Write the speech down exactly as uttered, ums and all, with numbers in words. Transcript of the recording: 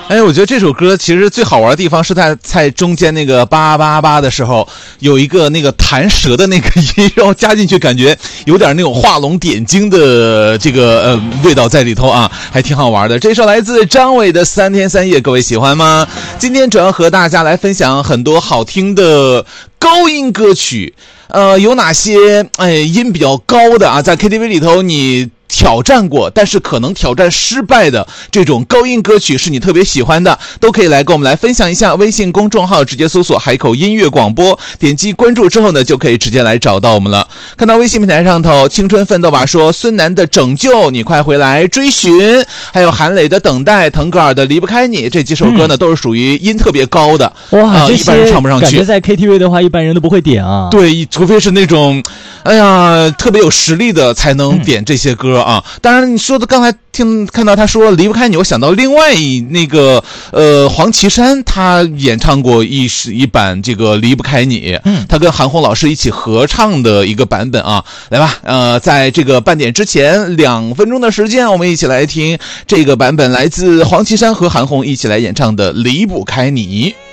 哎，我觉得这首歌其实最好玩的地方是在在中间那个八八八的时候，有一个那个弹舌的那个音，然后加进去，感觉有点那种画龙点睛的这个呃味道在里头啊，还挺好玩的。这首来自张伟的《三天三夜》，各位喜欢吗？今天主要和大家来分享很多好听的高音歌曲，呃，有哪些哎音比较高的啊，在 K T V 里头你挑战过但是可能挑战失败的这种高音歌曲是你特别喜欢的，都可以来跟我们来分享一下。微信公众号直接搜索海口音乐广播，点击关注之后呢，就可以直接来找到我们了。看到微信平台上头青春奋斗吧说孙楠的拯救，你快回来追寻，还有韩磊的等待，腾格尔的离不开你，这几首歌呢、嗯、都是属于音特别高的。 哇、呃、 一般人唱不上去， 感觉在 K T V 的话一般人都不会点啊。 对，除非是那种哎呀特别有实力的才能点这些歌、嗯啊，当然你说的刚才听看到他说离不开你，我想到另外一那个呃黄绮珊，他演唱过一一版这个离不开你，嗯，他跟韩红老师一起合唱的一个版本啊。来吧，呃，在这个半点之前两分钟的时间，我们一起来听这个版本，来自黄绮珊和韩红一起来演唱的离不开你。